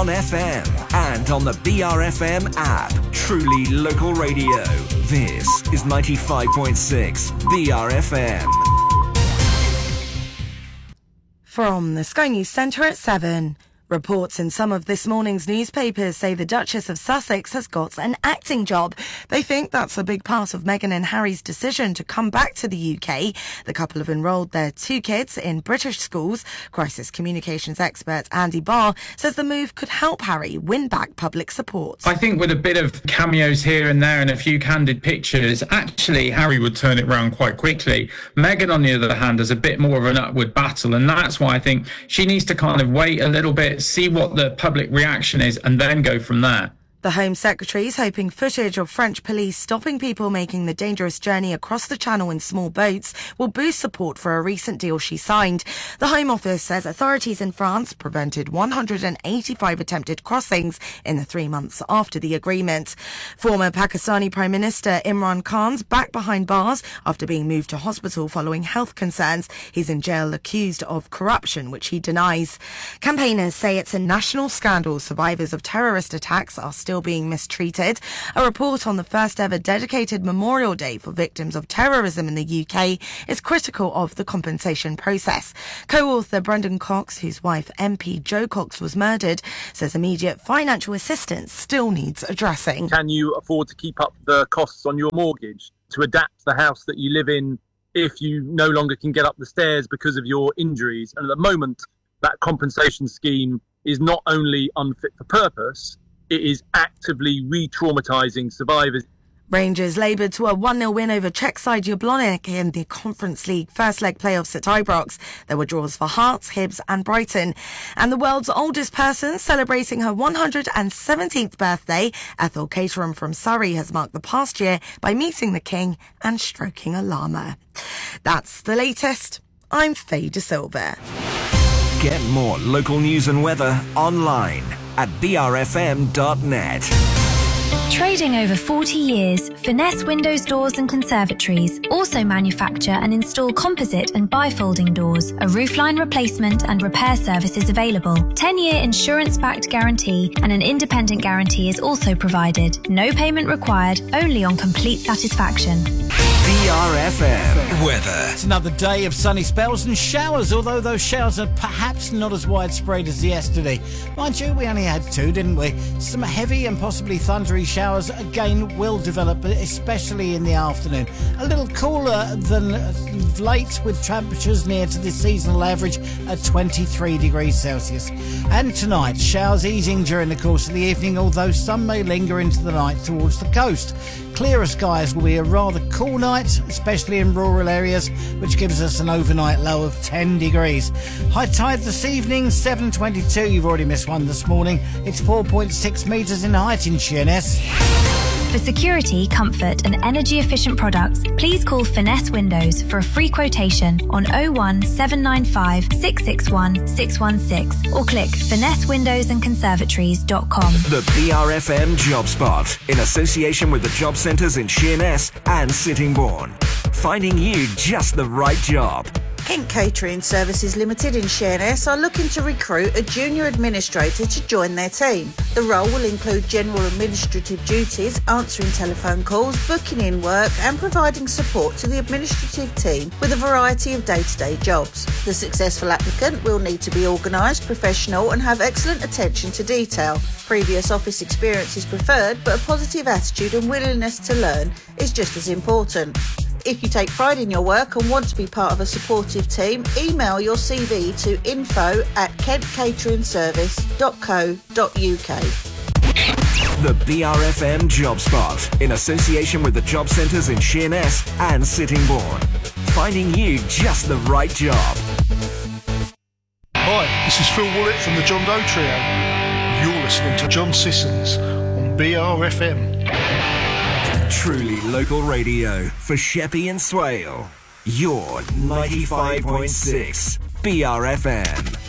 on FM and on the BRFM app. Truly local radio. This is 95.6 BRFM. From the Sky News Centre at 7. Reports in some of this morning's newspapers say the Duchess of Sussex has got an acting job. They think that's a big part of Meghan and Harry's decision to come back to the UK. The couple have enrolled their 2 kids in British schools. Crisis communications expert Andy Barr says the move could help Harry win back public support. I think with a bit of cameos here and there and a few candid pictures, actually Harry would turn it round quite quickly. Meghan, on the other hand, has a bit more of an upward battle, and that's why I think she needs to kind of wait a little bit, see what the public reaction is, and then go from there. The Home Secretary is hoping footage of French police stopping people making the dangerous journey across the Channel in small boats will boost support for a recent deal she signed. The Home Office says authorities in France prevented 185 attempted crossings in the 3 months after the agreement. Former Pakistani Prime Minister Imran Khan's back behind bars after being moved to hospital following health concerns. He's in jail accused of corruption, which he denies. Campaigners say it's a national scandal survivors of terrorist attacks are still being mistreated. A report on the first ever dedicated Memorial Day for victims of terrorism in the UK is critical of the compensation process. Co-author Brendan Cox, whose wife MP Jo Cox was murdered, says immediate financial assistance still needs addressing. Can you afford to keep up the costs on your mortgage, to adapt the house that you live in if you no longer can get up the stairs because of your injuries? And at the moment, that compensation scheme is not only unfit for purpose, it is actively re-traumatising survivors. Rangers laboured to a 1-0 win over Czech side Jablonec in the Conference League first leg playoffs at Ibrox. There were draws for Hearts, Hibs and Brighton. And the world's oldest person celebrating her 117th birthday, Ethel Caterham from Surrey, has marked the past year by meeting the King and stroking a llama. That's the latest. I'm Faye De Silva. Get more local news and weather online at brfm.net. Trading over 40 years, Finesse Windows, Doors and Conservatories also manufacture and install composite and bifolding doors. A roofline replacement and repair service is available. 10-year insurance-backed guarantee and an independent guarantee is also provided. No payment required, only on complete satisfaction. BRFM weather. It's another day of sunny spells and showers, although those showers are perhaps not as widespread as yesterday. Mind you, we only had 2, didn't we? Some heavy and possibly thundery showers again will develop, especially in the afternoon. A little cooler than late, with temperatures near to the seasonal average at 23 degrees Celsius. And tonight, showers easing during the course of the evening, although some may linger into the night towards the coast. Clearer skies will be a rather cool night, especially in rural areas, which gives us an overnight low of 10 degrees. High tide this evening, 7:22. You've already missed one this morning. It's 4.6 metres in height in Sheerness. For security, comfort and energy efficient products, please call Finesse Windows for a free quotation on 01795 661 616 or click finessewindowsandconservatories.com. The BRFM Job Spot, in association with the job centres in Sheerness and Sittingbourne. Finding you just the right job. Kent Catering Services Limited in Sheerness are looking to recruit a junior administrator to join their team. The role will include general administrative duties, answering telephone calls, booking in work and providing support to the administrative team with a variety of day-to-day jobs. The successful applicant will need to be organised, professional and have excellent attention to detail. Previous office experience is preferred, but a positive attitude and willingness to learn is just as important. If you take pride in your work and want to be part of a supportive team, email your CV to info@kentcateringservice.co.uk. The BRFM Job Spot, in association with the job centres in Sheerness and Sittingbourne. Finding you just the right job. Hi, this is Phil Woollett from the John Doe Trio. You're listening to John Sissons on BRFM. Truly local radio for Sheppey and Swale. Your 95.6 BRFM.